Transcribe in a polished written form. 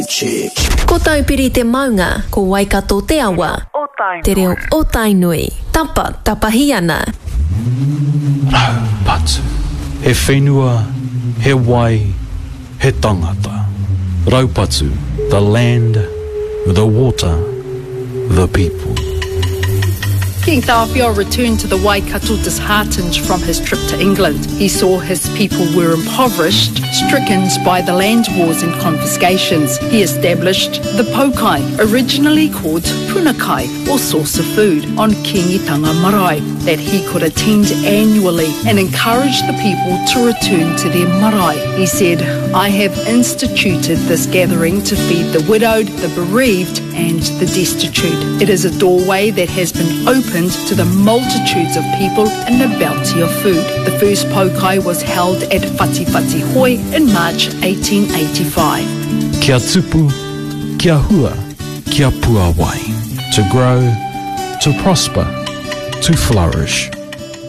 Ko taupiri te maunga, ko Waikato te awa. Te reo o Tainui. Tapa, tapahi ana. Raupatu. He whenua, he wai, he tangata. Raupatu, the land, the water, the people. King Tawhapio returned to the Waikato disheartened from his trip to England. He saw his people were impoverished, stricken by the land wars and confiscations. He established the Pokai, originally called Punakai, or source of food, on Kingitanga Marae, that he could attend annually and encourage the people to return to their marae. He said, I have instituted this gathering to feed the widowed, the bereaved, and the destitute. It is a doorway that has been opened to the multitudes of people and the bounty of food. The first Pokai was held at Whatiwhati Hoi in March 1885. Kia tupu, kia hua, kia puawai. To grow, to prosper, to flourish.